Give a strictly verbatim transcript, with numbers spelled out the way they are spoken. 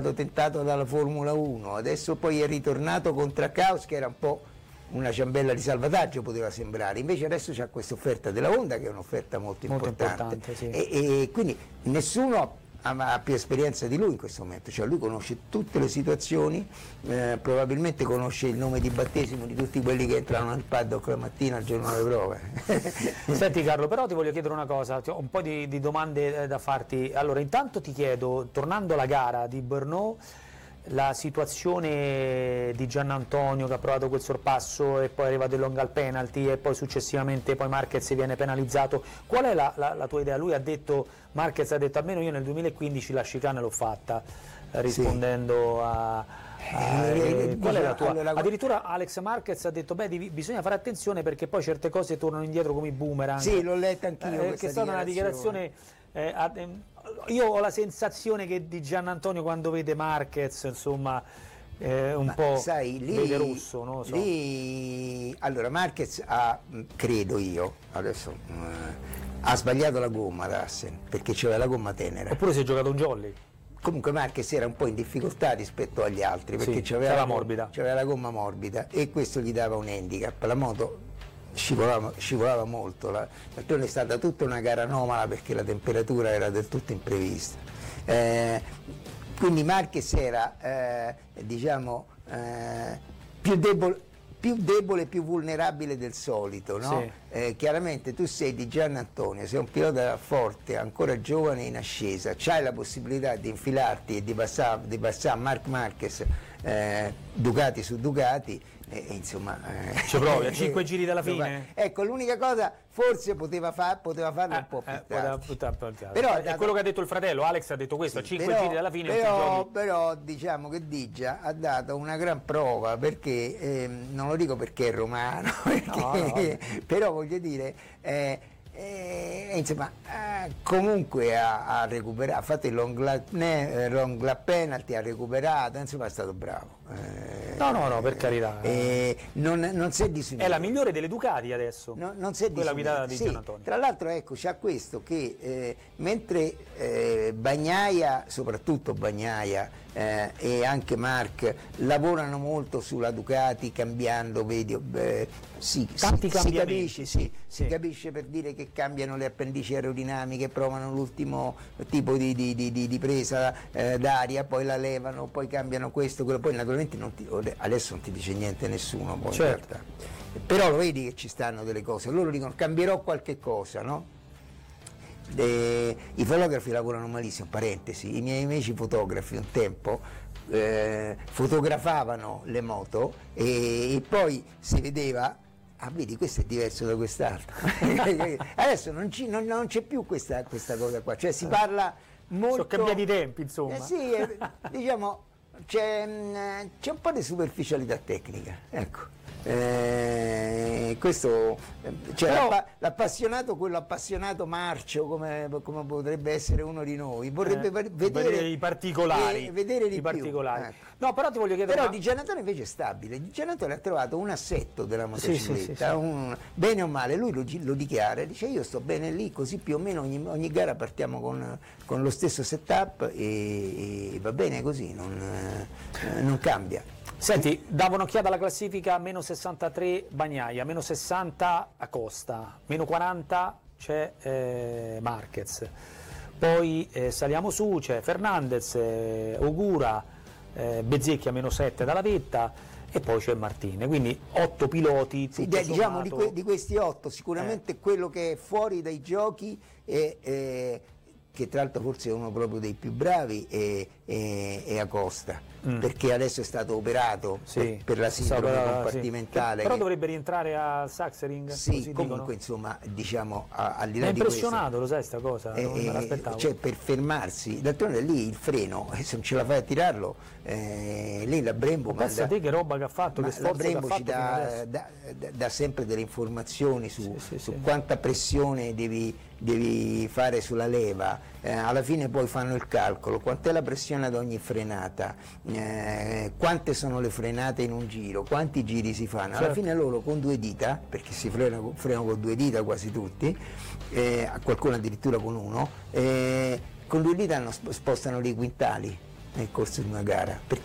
stato tentato dalla Formula uno, adesso poi è ritornato con Trackhouse che era un po' una ciambella di salvataggio, poteva sembrare, invece adesso c'è questa offerta della Honda che è un'offerta molto, molto importante, importante sì. e, e quindi nessuno ha più esperienza di lui in questo momento, cioè lui conosce tutte le situazioni, eh, probabilmente conosce il nome di battesimo di tutti quelli che entrano nel paddock la mattina al giorno delle prove. Senti Carlo, però ti voglio chiedere una cosa, ho un po' di, di domande da farti. Allora, intanto ti chiedo, tornando alla gara di Brno, la situazione di Giannantonio che ha provato quel sorpasso e poi è arrivato il long al penalty e poi successivamente poi Marquez viene penalizzato, qual è la, la, la tua idea? Lui ha detto, Marquez ha detto almeno io nel duemilaquindici la chicane l'ho fatta, rispondendo sì. a, a eh, qual è la tua? Allora, addirittura Alex Marquez ha detto beh bisogna fare attenzione perché poi certe cose tornano indietro come i boomerang. Sì, l'ho letta anch'io, eh, che è stata una dichiarazione eh, a, eh, io ho la sensazione che di Giannantonio quando vede Marquez insomma eh, un Ma po' sai, lì, vede rosso, non lo so. Lì, allora Marquez ha, credo io, adesso eh, ha sbagliato la gomma Russell perché c'era la gomma tenera. Oppure si è giocato un jolly. Comunque Marquez era un po' in difficoltà rispetto agli altri perché sì, c'aveva la, morbida. c'aveva la gomma morbida e questo gli dava un handicap. La moto scivolava, scivolava molto, d'altronde è stata tutta una gara anomala perché la temperatura era del tutto imprevista. Eh, quindi Marquez era eh, diciamo eh, più debole più debole e più vulnerabile del solito, no? Sì. Eh, chiaramente tu sei di Giannantonio, sei un pilota forte, ancora giovane in ascesa, c'hai la possibilità di infilarti e di passare, di passare Marc Marquez eh, Ducati su Ducati e, e insomma eh, ci provi a cinque giri dalla fine? Ecco, l'unica cosa forse poteva, far, poteva farlo eh, un po' più eh, tardi. Però è dato... quello che ha detto il fratello, Alex ha detto questo, sì, a cinque però, giri dalla fine però, però diciamo che Digia ha dato una gran prova perché eh, non lo dico perché è romano perché, no, no. Però voglio dire eh, eh, insomma eh, comunque ha, ha recuperato, ha fatto il long lap, eh, long lap penalty, ha recuperato, insomma è stato bravo. Eh, no no no per carità eh, non, non si è disunito. È la migliore delle Ducati adesso, no, non si è quella guidata di sì, Giannantonio. Tra l'altro ecco c'ha questo che eh, mentre eh, Bagnaia, soprattutto Bagnaia eh, e anche Marc lavorano molto sulla Ducati cambiando, vedi, eh, sì, tanti si, si capisce, sì, sì. si capisce per dire che cambiano le appendici aerodinamiche, provano l'ultimo tipo di, di, di, di, di presa eh, d'aria, poi la levano, poi cambiano questo, quello, poi naturalmente non ti, adesso non ti dice niente nessuno, poi certo. in realtà. Però lo vedi che ci stanno delle cose, loro dicono cambierò qualche cosa, no? De, i fotografi lavorano malissimo, parentesi, i miei amici fotografi un tempo eh, fotografavano le moto e, e poi si vedeva, ah vedi questo è diverso da quest'altro, adesso non, ci, non, non c'è più questa, questa cosa qua, cioè si parla molto... Sono cambiati i tempi insomma. Eh sì, eh, diciamo c'è un po' di superficialità tecnica, ecco. Eh, questo cioè, l'appassionato, quello appassionato marcio come, come potrebbe essere uno di noi, vorrebbe eh, vedere i particolari, eh, vedere di i particolari. Ecco. No, però ti voglio chiedere però una... Di Giannantonio invece è stabile. Di Giannantonio ha trovato un assetto della motocicletta, sì, sì, sì, sì. Un, bene o male, lui lo, lo dichiara, dice io sto bene lì, così più o meno ogni, ogni gara partiamo con, con lo stesso setup e, e va bene così, non, eh, non cambia. Senti, davo un'occhiata alla classifica, meno sessantatré Bagnaia, meno sessanta Acosta, meno quaranta c'è eh, Marquez, poi eh, saliamo su, c'è Fernandez, eh, Ogura, eh, Bezzecchi a meno sette dalla vetta e poi c'è Martine, quindi otto piloti. Sì, diciamo di, que di questi otto sicuramente eh. quello che è fuori dai giochi è... è che tra l'altro forse è uno proprio dei più bravi, è, è, è Acosta, mm. perché adesso è stato operato sì, per, per la sindrome operato, compartimentale. Sì. Però che, dovrebbe rientrare al Sachsenring? Sì, così comunque dicono. Insomma, diciamo, a, al di là mi ha di impressionato, questo, lo sai sta cosa, eh, non me l'aspettavo. Cioè per fermarsi, d'altronde lì il freno, se non ce la fai a tirarlo, eh, lì la Brembo... Ma pensa te che roba che ha fatto, che sforzo che ha fatto ci dà, dà, dà sempre delle informazioni su, sì, sì, su sì. quanta pressione devi, devi fare sulla leva, eh, alla fine poi fanno il calcolo, quant'è la pressione ad ogni frenata, eh, quante sono le frenate in un giro, quanti giri si fanno, alla certo. fine loro con due dita, perché si frenano, frenano con due dita quasi tutti, eh, qualcuno addirittura con uno, eh, con due dita hanno, spostano dei quintali, nel corso di una gara, perché